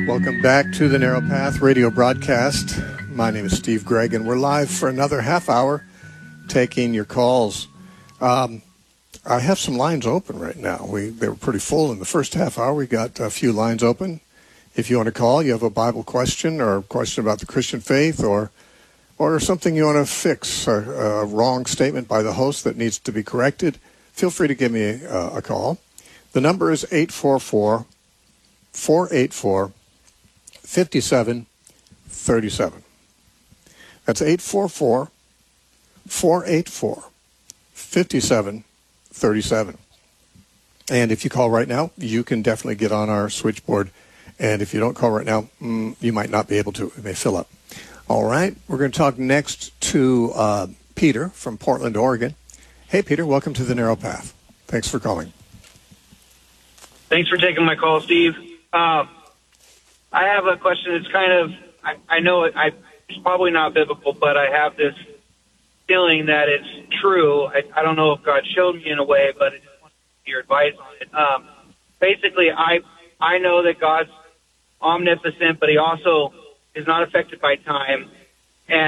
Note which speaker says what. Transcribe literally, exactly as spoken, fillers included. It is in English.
Speaker 1: Welcome back to the Narrow Path radio broadcast. My name is Steve Gregg, and we're live for another half hour taking your calls. Um, I have some lines open right now. We They were pretty full in the first half hour. We got a few lines open. If you want to call, you have a Bible question or a question about the Christian faith or or something you want to fix, a, a wrong statement by the host that needs to be corrected, feel free to give me a, a call. The number is eight four four, four eight four, five seven three seven. That's eight four four, four eight four, five seven three seven. And if you call right now, you can definitely get on our switchboard. And if you don't call right now, mm, you might not be able to. It may fill up. All right. We're going to talk next to uh, Peter from Portland, Oregon. Hey, Peter. Welcome to the Narrow Path. Thanks for calling.
Speaker 2: Thanks for taking my call, Steve. Uh, I have a question. It's kind of, I, I know it, I, it's probably not biblical, but I have this feeling that it's true. I, I don't know if God showed me in a way, but I just want your advice on it. Um, basically, I I know that God's omnipotent, but he also is not affected by time.